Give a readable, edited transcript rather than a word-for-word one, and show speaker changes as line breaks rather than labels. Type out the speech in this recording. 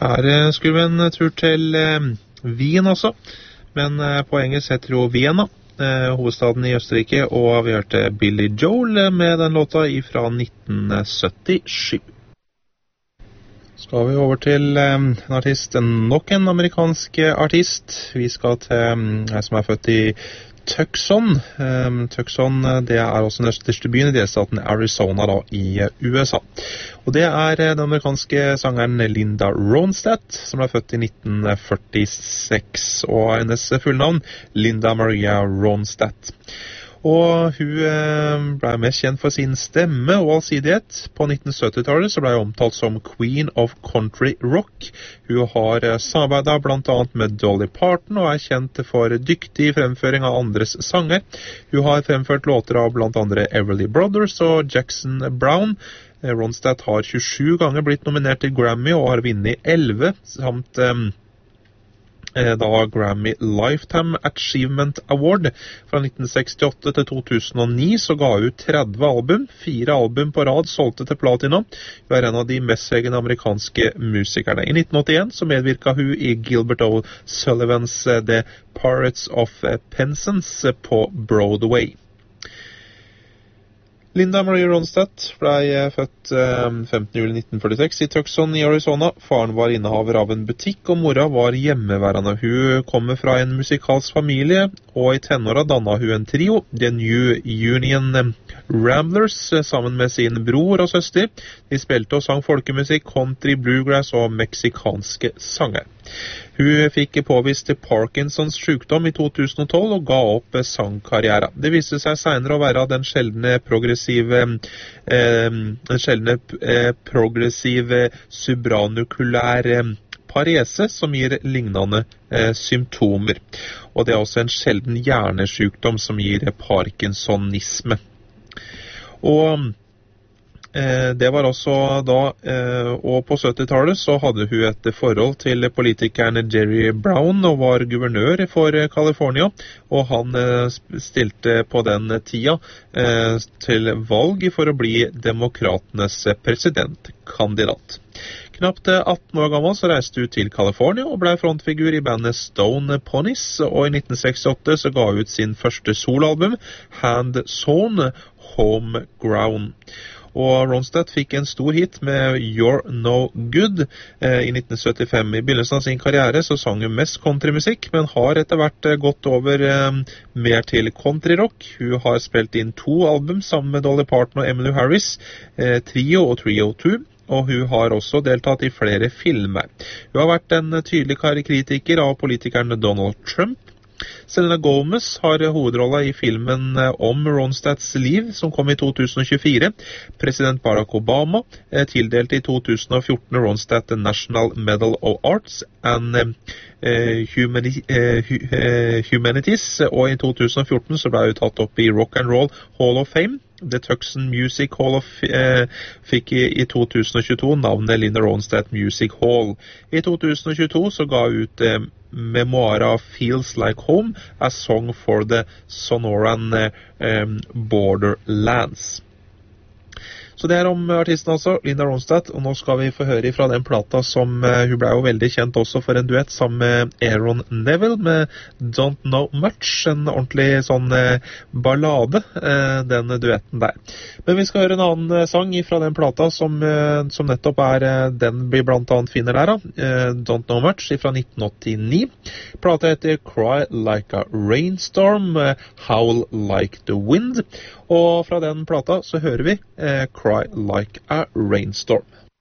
Her skulle vi en tur til Wien også, men på engelsk heter det jo Vienna, hovedstaden i Østerrike, og vi hørte Billy Joel med den låta fra 1977. Skal vi over til en artist, nok en amerikansk artist. Vi skal til en som født i Tucson. Tucson, det også den største byen i delstaten Arizona da, i USA. Og det den amerikanske sangeren Linda Ronstadt, som født i 1946, og hennes fullnavn Linda Maria Ronstadt. Og hun ble mest kjent for sin stemme og allsidighet. På 1970-tallet så ble hun omtalt som Queen of Country Rock. Hun har samarbeidet blant annet med Dolly Parton og kjent for dyktig fremføring av andres sanger. Hun har fremført låter av blant andre Everly Brothers og Jackson Browne. Ronstadt har 27 ganger blitt nominert til Grammy og har vunnet 11, samt da Grammy Lifetime Achievement Award. Fra 1968 til 2009 så ga hun 30 album, 4 album på rad solgte til platina. Hun en av de mest segende amerikanske musikerne. I 1981 så medvirket hun i Gilbert O'Sullivans The Pirates of Penzance på Broadway. Linda Marie Ronstadt ble født 15. juli 1946 i Tucson i Arizona. Faren var innehaver av en butikk, og mora var hjemmeværende. Hun kommer fra en musikalsk familie, og i tenåra dannet hun en trio, The New Union Ramblers, sammen med sin bror og søster. De spilte og sang folkemusikk, country, bluegrass og meksikanske sanger. Hun fikk påvist Parkinsons sykdom i 2012 og ga opp sangkarriere. Det viste seg senere å være den sjeldne progressive subranukulær parese som gir lignende symptomer. Og det også en sjelden hjernesykdom som gir parkinsonisme. Og det var også da, og på 70-tallet så hadde hun et forhold til politikeren Jerry Brown og var guvernør for California, og han stilte på den tida til valg for å bli demokratenes presidentkandidat. Knapt 18 år gammel så reiste hun til California og ble frontfigur i bandet Stone Ponies, og i 1968 så ga hun ut sin første solalbum, Hand Sewn Homegrown. Og Ronstadt fikk en stor hit med You're No Good i 1975. I begynnelsen av sin karriere så sang hun mest countrymusikk, men har etter hvert gått over mer til countryrock. Hun har spilt inn 2 album sammen med Dolly Parton og Emmylou Harris, Trio og Trio 2. Og hun har også deltatt i flere filmer. Hun har vært en tydelig kritiker av politikeren Donald Trump. Selena Gomez har hovedrollen i filmen om Ronstadts liv, som kom i 2024. President Barack Obama tildelte i 2014 Ronstadt National Medal of Arts and Humanities, og i 2014 så ble hun tatt opp i Rock and Roll Hall of Fame. The Tucson Music Hall fikk i 2022 navnet Linda Ronstadt Music Hall. I 2022 så ga ut memoara Feels Like Home, A Song for the Sonoran Borderlands. Så det om artisten altså, Linda Ronstadt, og nå skal vi få høre fra den plata som hun ble jo veldig kjent også for en duett sammen med Aaron Neville med Don't Know Much, en ordentlig sånn ballade, den duetten der. Men vi skal høre en annen sang fra den plata som nettopp den vi blant annet finner der, Don't Know Much fra 1989. Plata heter Cry Like a Rainstorm, Howl Like the Wind, og fra den plata så hører vi Cry Like a Rainstorm.